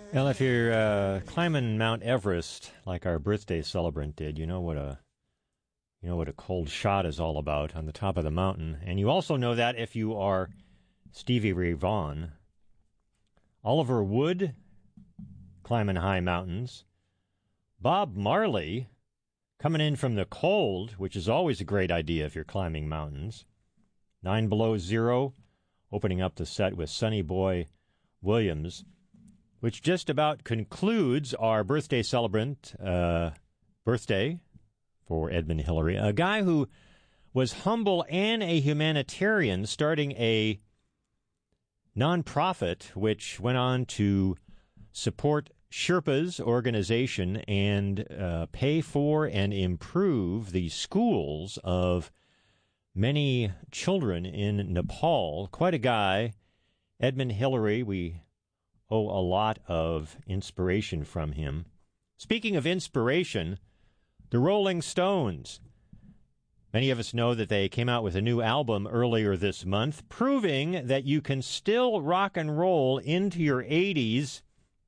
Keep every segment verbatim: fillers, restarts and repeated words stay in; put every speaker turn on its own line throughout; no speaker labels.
Well, if you're uh, climbing Mount Everest like our birthday celebrant did, you know what a you know what a cold shot is all about on the top of the mountain. And you also know that if you are Stevie Ray Vaughan. Oliver Wood, climbing high mountains. Bob Marley, coming in from the cold, which is always a great idea if you're climbing mountains. Nine Below Zero, opening up the set with Sonny Boy Williams, which just about concludes our birthday celebrant uh, birthday for Edmund Hillary, a guy who was humble and a humanitarian, starting a nonprofit which went on to support Sherpa's organization and uh, pay for and improve the schools of many children in Nepal. Quite a guy, Edmund Hillary. We owe a lot of inspiration from him. Speaking of inspiration, the Rolling Stones. Many of us know that they came out with a new album earlier this month, proving that you can still rock and roll into your eighties.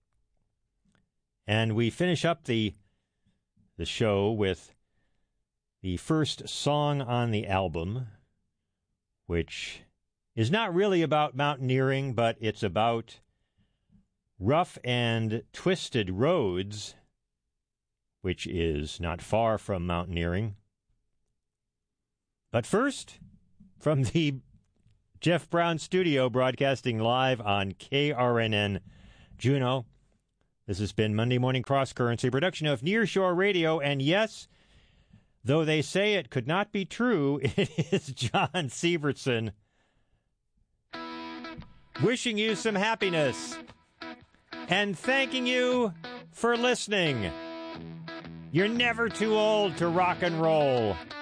And we finish up the the show with the first song on the album, which is not really about mountaineering, but it's about rough and twisted roads, which is not far from mountaineering. But first, from the Jeff Brown studio, broadcasting live on K R N N Juneau, this has been Monday Morning Cross Currents, a production of Nearshore Radio, and yes, though they say it could not be true, it is John Sievertson wishing you some happiness and thanking you for listening. You're never too old to rock and roll.